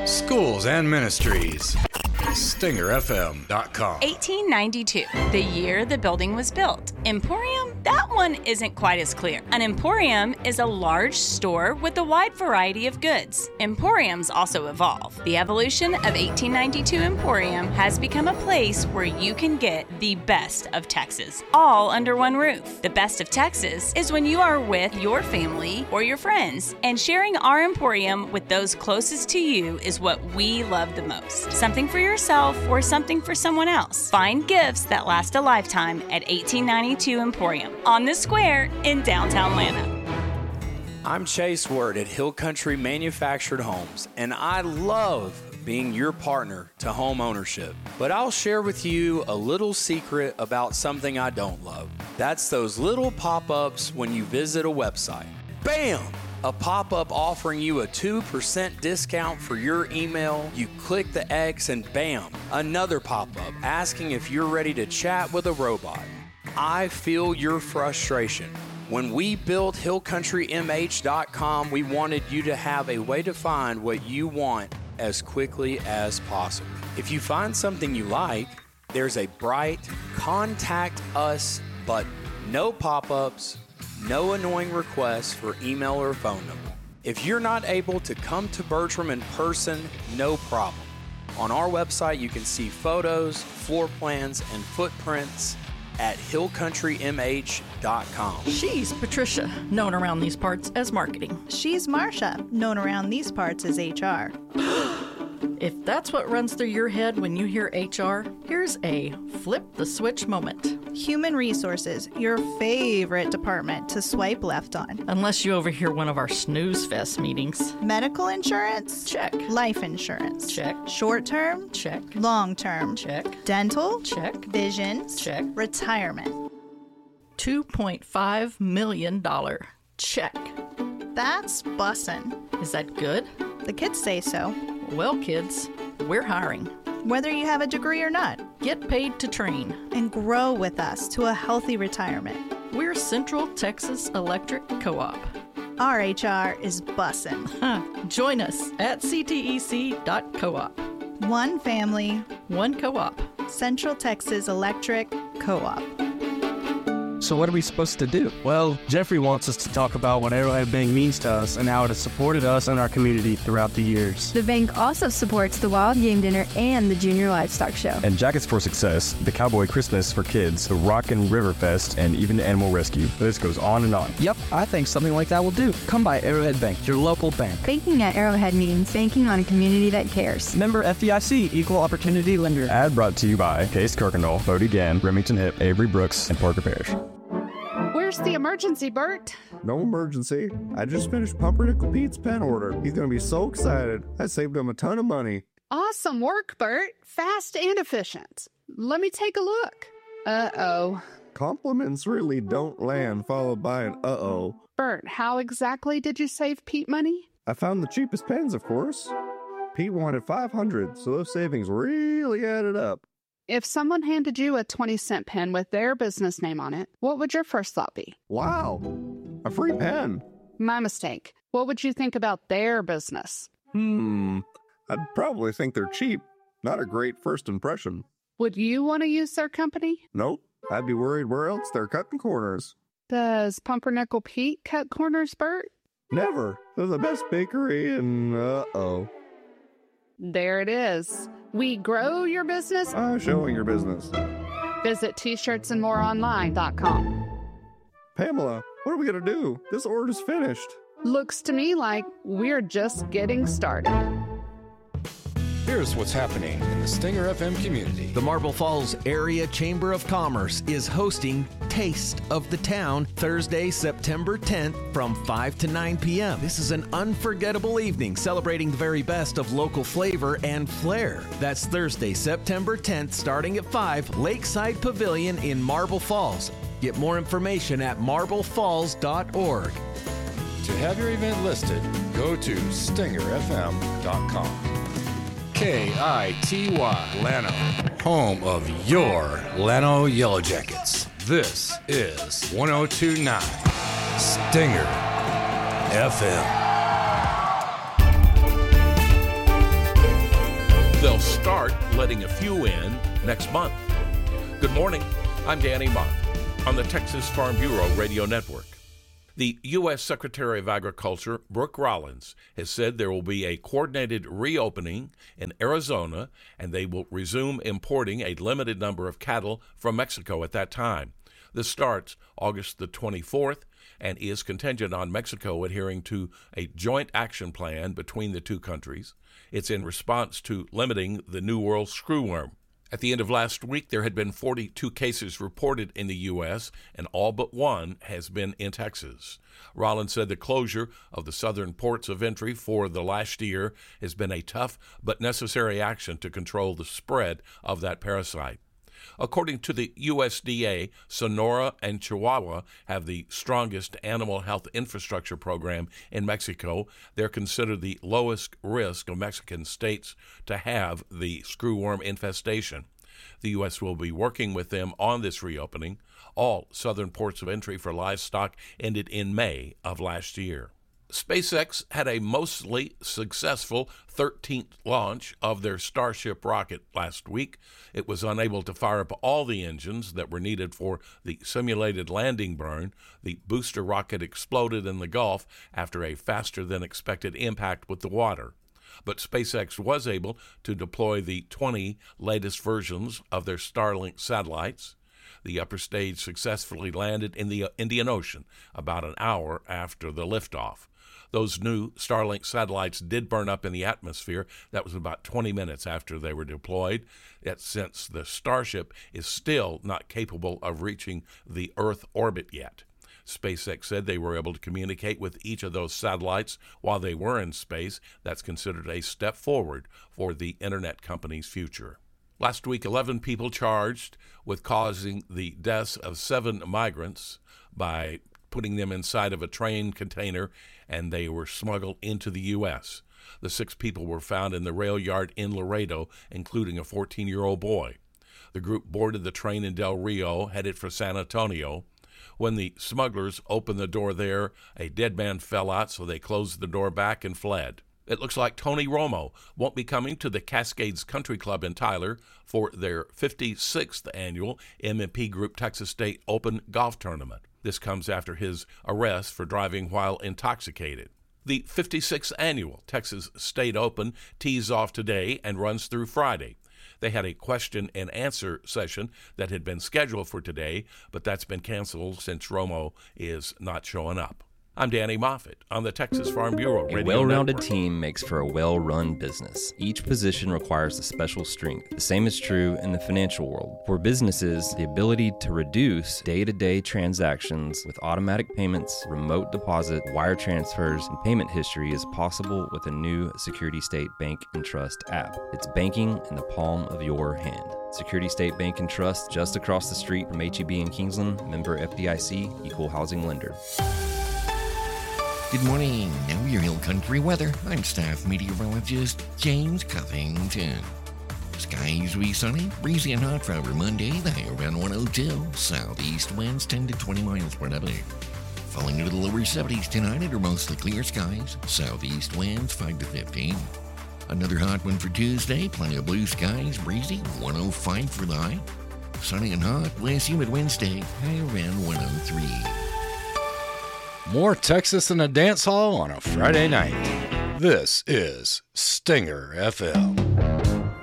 schools and ministries. StingerFM.com. 1892, the year the building was built. Emporium? That one isn't quite as clear. An emporium is a large store with a wide variety of goods. Emporiums also evolve. The evolution of 1892 Emporium has become a place where you can get the best of Texas, all under one roof. The best of Texas is when you are with your family or your friends, and sharing our Emporium with those closest to you is what we love the most. Something for yourself or something for someone else. Find gifts that last a lifetime at 1892 Emporium on the square in downtown Atlanta. I'm Chase Word at Hill Country Manufactured Homes, and I love being your partner to home ownership. But I'll share with you a little secret about something I don't love. That's those little pop-ups when you visit a website. Bam! A pop-up offering you a 2% discount for your email. You click the X and bam, another pop-up asking if you're ready to chat with a robot. I feel your frustration. When we built HillCountryMH.com, we wanted you to have a way to find what you want as quickly as possible. If you find something you like, there's a bright Contact Us button. No pop-ups, no annoying requests for email or phone number. If you're not able to come to Bertram in person, no problem. On our website, you can see photos, floor plans, and footprints at hillcountrymh.com. She's Patricia, known around these parts as marketing. She's Marsha, known around these parts as HR. If that's what runs through your head when you hear HR, here's a flip the switch moment. Human Resources, your favorite department to swipe left on. Unless you overhear one of our snooze fest meetings. Medical insurance? Check. Life insurance? Check. Short term? Check. Long term? Check. Dental? Check. Vision? Check. Retirement? $2.5 million check. That's bussin'. Is that good? The kids say so. Well, kids, we're hiring. Whether you have a degree or not. Get paid to train. And grow with us to a healthy retirement. We're Central Texas Electric Co-op. Our HR is bussin'. Join us at ctec.coop. One family. One co-op. Central Texas Electric Co-op. So what are we supposed to do? Well, Jeffrey wants us to talk about what Arrowhead Bank means to us and how it has supported us and our community throughout the years. The bank also supports the Wild Game Dinner and the Junior Livestock Show. And Jackets for Success, the Cowboy Christmas for kids, the Rockin' River Fest, and even Animal Rescue. The list goes on and on. Yep, I think something like that will do. Come by Arrowhead Bank, your local bank. Banking at Arrowhead means banking on a community that cares. Member FDIC, Equal Opportunity Lender. Ad brought to you by Case Kirkendall, Bodie Gann, Remington Hip, Avery Brooks, and Parker Parish. Where's the emergency, Bert? No emergency. I just finished Pumpernickel Pete's pen order. He's going to be so excited. I saved him a ton of money. Awesome work, Bert. Fast and efficient. Let me take a look. Uh-oh. Compliments really don't land followed by an uh-oh. Bert, how exactly did you save Pete money? I found the cheapest pens, of course. Pete wanted $500, so those savings really added up. If someone handed you a 20-cent pen with their business name on it, what would your first thought be? Wow, a free pen. My mistake. What would you think about their business? I'd probably think they're cheap. Not a great first impression. Would you want to use their company? Nope. I'd be worried where else they're cutting corners. Does Pumpernickel Pete cut corners, Bert? Never. They're the best bakery and uh-oh. There it is. We grow your business. Showing your business. Visit t-shirtsandmoreonline.com. Pamela, what are we going to do? This order's finished. Looks to me like we're just getting started. Here's what's happening in the Stinger FM community. The Marble Falls Area Chamber of Commerce is hosting Taste of the Town Thursday, September 10th from 5 to 9 p.m. This is an unforgettable evening celebrating the very best of local flavor and flair. That's Thursday, September 10th starting at 5, Lakeside Pavilion in Marble Falls. Get more information at marblefalls.org. To have your event listed, go to stingerfm.com. KITY Llano, home of your Llano Yellow Jackets. This is 102.9 Stinger FM. They'll start letting a few in next month. Good morning. I'm Danny Mott on the Texas Farm Bureau Radio Network. The U.S. Secretary of Agriculture, Brooke Rollins, has said there will be a coordinated reopening in Arizona, and they will resume importing a limited number of cattle from Mexico at that time. This starts August the 24th and is contingent on Mexico adhering to a joint action plan between the two countries. It's in response to limiting the New World screwworm. At the end of last week, there had been 42 cases reported in the U.S., and all but one has been in Texas. Rollins said the closure of the southern ports of entry for the last year has been a tough but necessary action to control the spread of that parasite. According to the USDA, Sonora and Chihuahua have the strongest animal health infrastructure program in Mexico. They're considered the lowest risk of Mexican states to have the screwworm infestation. The U.S. will be working with them on this reopening. All southern ports of entry for livestock ended in May of last year. SpaceX had a mostly successful 13th launch of their Starship rocket last week. It was unable to fire up all the engines that were needed for the simulated landing burn. The booster rocket exploded in the Gulf after a faster-than-expected impact with the water. But SpaceX was able to deploy the 20 latest versions of their Starlink satellites. The upper stage successfully landed in the Indian Ocean about an hour after the liftoff. Those new Starlink satellites did burn up in the atmosphere. That was about 20 minutes after they were deployed. Yet since the Starship is still not capable of reaching the Earth orbit yet. SpaceX said they were able to communicate with each of those satellites while they were in space. That's considered a step forward for the internet company's future. Last week, 11 people charged with causing the deaths of 7 migrants by putting them inside of a train container, and they were smuggled into the U.S. The 6 people were found in the rail yard in Laredo, including a 14-year-old boy. The group boarded the train in Del Rio, headed for San Antonio. When the smugglers opened the door there, a dead man fell out, so they closed the door back and fled. It looks like Tony Romo won't be coming to the Cascades Country Club in Tyler for their 56th annual M&P Group Texas State Open Golf Tournament. This comes after his arrest for driving while intoxicated. The 56th annual Texas State Open tees off today and runs through Friday. They had a question and answer session that had been scheduled for today, but that's been canceled since Romo is not showing up. I'm Danny Moffett on the Texas Farm Bureau Radio A well-rounded Network. team makes for a well-run business. Each position requires a special strength. The same is true in the financial world. For businesses, the ability to reduce day-to-day transactions with automatic payments, remote deposit, wire transfers, and payment history is possible with a new Security State Bank and Trust app. It's banking in the palm of your hand. Security State Bank and Trust, just across the street from HEB in Kingsland, member FDIC, equal housing lender. Good morning. Now your Hill Country weather. I'm staff meteorologist James Covington. Skies will be sunny, breezy and hot for over Monday. The high around 102. Southeast winds 10 to 20 miles per hour. Falling into the lower 70s tonight under mostly clear skies. Southeast winds 5 to 15. Another hot one for Tuesday. Plenty of blue skies, breezy, 105 for the high. Sunny and hot, less humid Wednesday, high around 103. More Texas than a dance hall on a Friday night. This is Stinger FM.